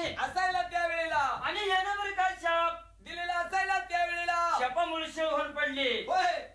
असायला त्यावेळेला आणि यानं बरं काय शाप दिलेला असायला त्यावेळेला शापामुळे शेव होऊन पडली. होय